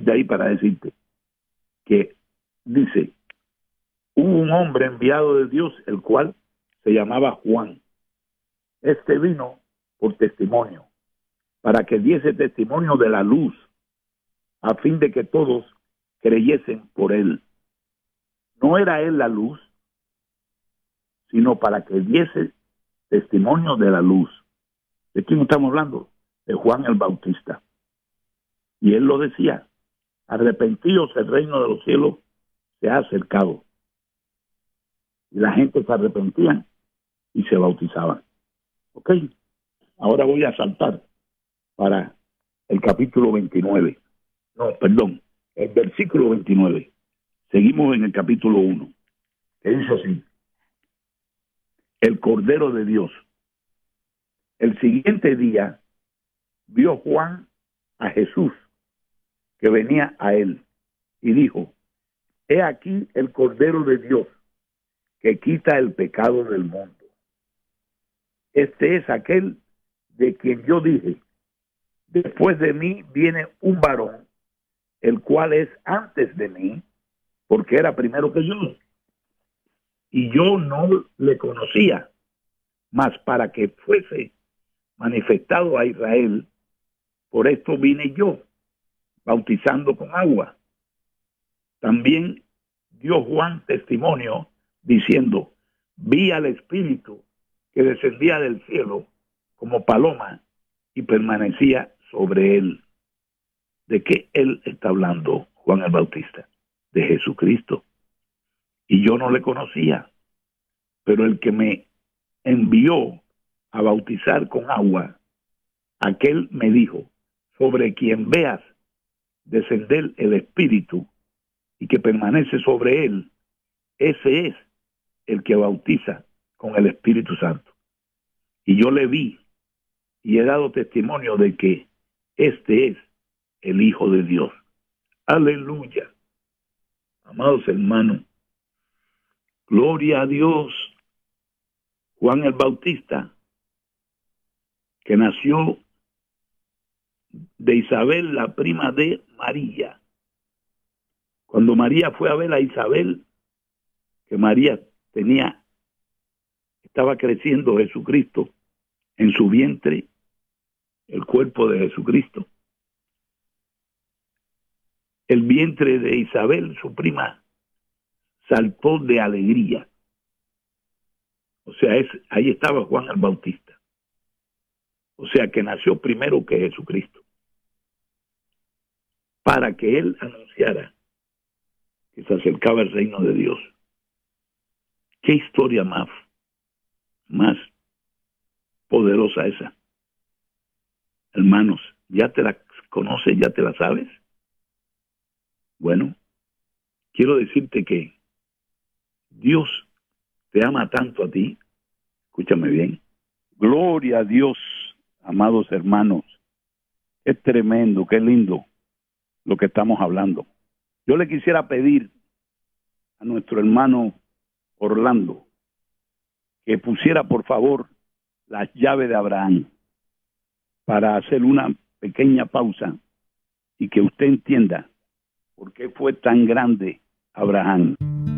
de ahí para decirte que dice, hubo un hombre enviado de Dios, el cual se llamaba Juan. Este vino por testimonio, para que diese testimonio de la luz, a fin de que todos creyesen por él. No era él la luz, sino para que diese testimonio de la luz. ¿De quién estamos hablando? De Juan el Bautista. Y él lo decía, arrepentíos, el reino de los cielos se ha acercado. Y la gente se arrepentía y se bautizaban. Ok, ahora voy a saltar para el capítulo 29. No, perdón, el versículo 29. Seguimos en el capítulo 1, que dice así: el Cordero de Dios. El siguiente día vio Juan a Jesús, que venía a él, y dijo, he aquí el Cordero de Dios, que quita el pecado del mundo. Este es aquel de quien yo dije, después de mí viene un varón, el cual es antes de mí, porque era primero que yo. Y yo no le conocía, mas para que fuese manifestado a Israel, por esto vine yo, bautizando con agua. También dio Juan testimonio, diciendo, vi al Espíritu que descendía del cielo como paloma y permanecía sobre él. ¿De qué él está hablando, Juan el Bautista? De Jesucristo. Y yo no le conocía, pero el que me envió a bautizar con agua, aquel me dijo, sobre quien veas descender el Espíritu y que permanece sobre él, ese es el que bautiza con el Espíritu Santo. Y yo le vi y he dado testimonio de que este es el Hijo de Dios. Aleluya. Amados hermanos, gloria a Dios. Juan el Bautista, que nació de Isabel, la prima de María. Cuando María fue a ver a Isabel, que María estaba creciendo Jesucristo en su vientre, el cuerpo de Jesucristo. El vientre de Isabel, su prima, saltó de alegría. O sea, ahí estaba Juan el Bautista. O sea, que nació primero que Jesucristo, para que él anunciara que se acercaba el reino de Dios. Qué historia más poderosa esa. Hermanos, ¿ya te la conoces? ¿Ya te la sabes? Bueno, quiero decirte que Dios te ama tanto a ti. Escúchame bien. Gloria a Dios, amados hermanos. Es tremendo, qué lindo lo que estamos hablando. Yo le quisiera pedir a nuestro hermano Orlando que pusiera por favor las llaves de Abraham para hacer una pequeña pausa y que usted entienda por qué fue tan grande Abraham.